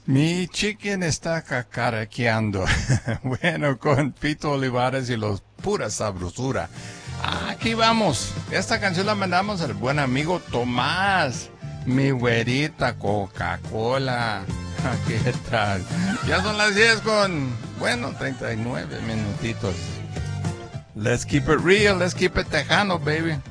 Mi chicken está cacaraqueando. Bueno, con Pito Olivares y los pura sabrosura. Aquí vamos. Esta canción la mandamos al buen amigo Tomás. Mi güerita Coca-Cola. ¿Qué tal? Ya son las 10 con, 39 minutitos. Let's keep it real, let's keep it tejano, baby.